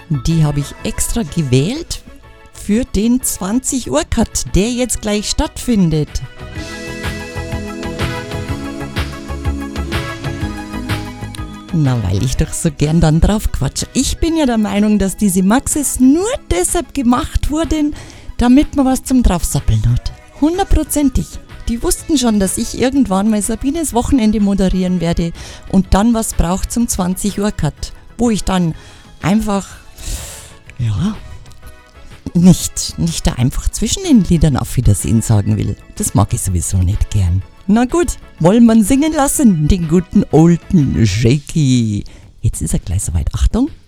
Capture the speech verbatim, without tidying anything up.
Die habe ich extra gewählt für den zwanzig Uhr Cut, der jetzt gleich stattfindet. Na, weil ich doch so gern dann drauf quatsche. Ich bin ja der Meinung, dass diese Maxis nur deshalb gemacht wurden, damit man was zum draufsappeln hat. Hundertprozentig. Die wussten schon, dass ich irgendwann mal Sabines Wochenende moderieren werde und dann was braucht zum zwanzig Uhr Cut, wo ich dann einfach, ja, nicht, nicht da einfach zwischen den Liedern auf Wiedersehen sagen will. Das mag ich sowieso nicht gern. Na gut, wollen wir ihn singen lassen, den guten alten Shaky. Jetzt ist er gleich soweit. Achtung.